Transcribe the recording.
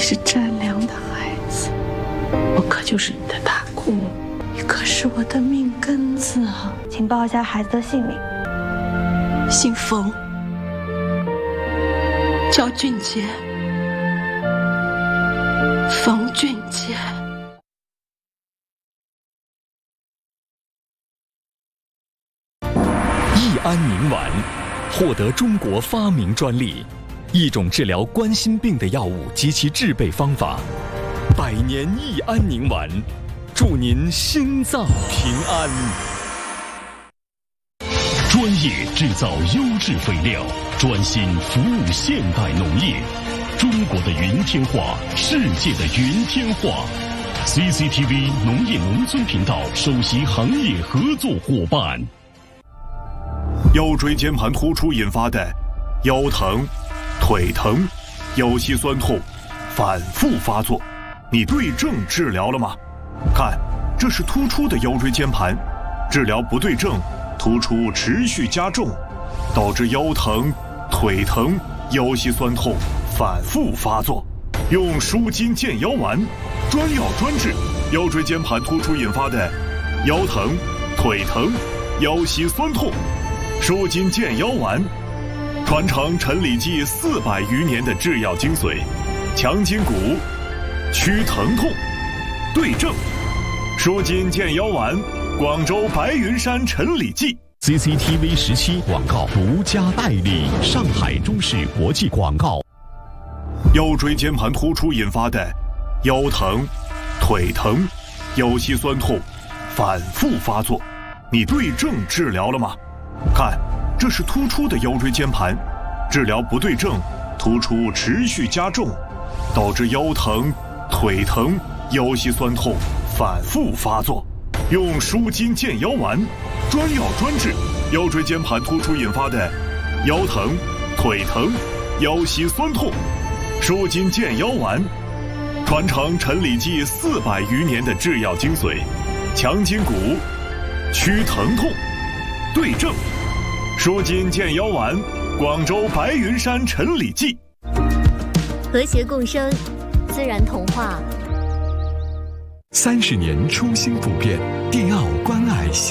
是善良的孩子，我可就是你的大姑，你可是我的命根子啊！ 请报一下孩子的姓名。 姓冯，叫俊杰，冯俊杰。 益安宁丸获得中国发明专利，一种治疗冠心病的药物及其制备方法。100年益安宁丸，祝您心脏平安。 专业制造优质肥料，专心服务现代农业。中国的云天化，世界的云天化。CCTV 农业农村频道首席行业合作伙伴。 腰椎间盘突出引发的腰疼、腿疼、腰膝酸痛反复发作，你对症治疗了吗？看，这是突出的腰椎间盘，治疗不对症，突出持续加重，导致腰疼、腿疼、腰膝酸痛反复发作。用舒筋健腰丸，专药专治腰椎间盘突出引发的腰疼、腿疼、腰膝酸痛。舒筋健腰丸，传承陈李济400余年的制药精髓，强筋骨，祛疼痛，对症。舒筋健腰丸，广州白云山陈李济。 CCTV 17广告独家代理，上海中视国际广告。 腰椎间盘突出引发的腰疼、腿疼、腰膝酸痛反复发作，你对症治疗了吗？看，这是突出的腰椎间盘，治疗不对症，突出持续加重，导致腰疼、腿疼、腰膝酸痛反复发作。用舒筋健腰丸，专药专治腰椎间盘突出引发的腰疼、腿疼、腰膝酸痛。舒筋健腰丸，传承陈李济400余年的制药精髓，强筋骨，祛疼痛，对症。舒筋健腰丸，广州白云山陈李济。 和谐共生，自然童话。 30年初心不变，迪奥关爱